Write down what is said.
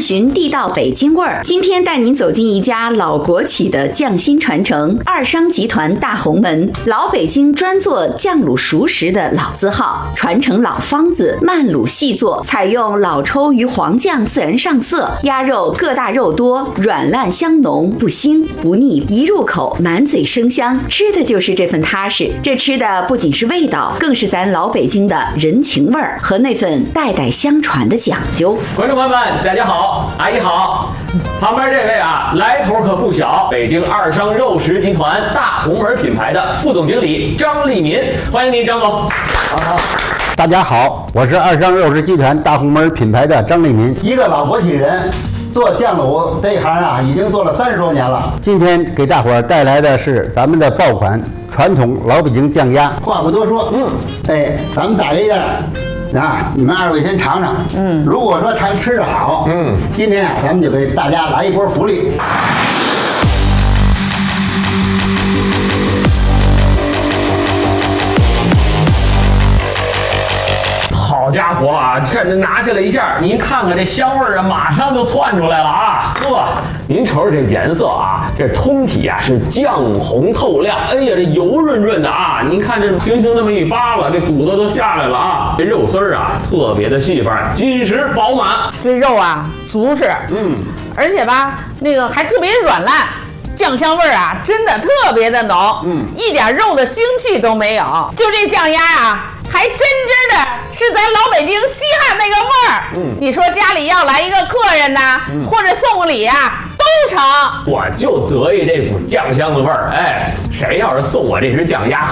寻地道北京味儿。今天带您走进一家老国企的匠心传承——二商集团大红门。老北京专做酱卤熟食的老字号，传承老方子，慢卤细做，采用老抽与黄酱自然上色，鸭肉个大肉多，软烂香浓，不腥不腻，一入口满嘴生香，吃的就是这份踏实。这吃的不仅是味道，更是咱老北京的人情味儿和那份代代相传的讲究。 观众朋友们，大家好，阿姨好。旁边这位啊，来头可不小，北京二商肉食集团大红门品牌的副总经理张立民，欢迎您，张总。 好。大家好，我是二商肉食集团大红门品牌的张立民，一个老国企人，做酱卤这一行啊，已经做了30多年了。今天给大伙儿带来的是咱们的爆款传统老北京酱鸭。话不多说，咱们打个样啊，你们二位先尝尝。如果说他吃得好，今天啊，咱们就给大家来一波福利。 好家伙啊！看这拿下来一下，您看看这香味儿啊，马上就窜出来了啊！呵，您瞅瞅这颜色啊，这通体啊是酱红透亮，哎呀，这油润润的啊！您看这轻轻那么一扒拉，这骨头都下来了啊！这肉丝儿啊特别的细范，紧实饱满。 这肉啊足实，而且吧那个还特别软烂。酱香味儿啊，真的特别的浓，一点肉的腥气都没有。就这酱鸭啊，还真的是咱老北京西汉那个味儿。你说家里要来一个客人呐，或者送个礼啊，都成。 我就得意这股酱香的味儿，哎，谁要是送我这只酱鸭，